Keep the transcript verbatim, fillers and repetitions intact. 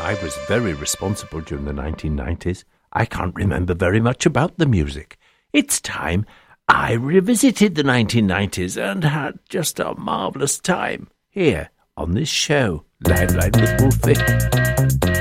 I was very responsible during the nineteen nineties. I can't remember very much about the music. It's time I revisited the nineteen nineties and had just a marvellous time here on this show, Live Line with Wolfie.